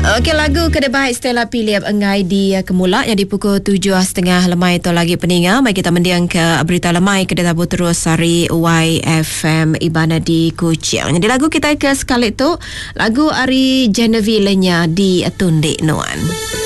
Okey, lagu Kedebait Stella Philip engai di Kemulak yang di pukul 7.30 lemai tu lagi peninga. Mari kita mendiang ke berita lemai ke tabur terus Sari YFM Ibana di Kuching. Jadi lagu kita ke sekali tu lagu Ari Genevieve Lenya di Tundik Nuan.